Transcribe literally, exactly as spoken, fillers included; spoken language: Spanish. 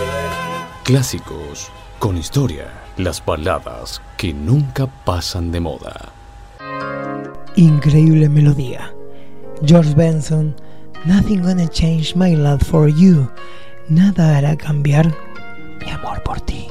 Clásicos con historia, las baladas que nunca pasan de moda. Increíble melodía. George Benson, Nothing Gonna Change My Love For You. Nada hará cambiar mi amor por ti.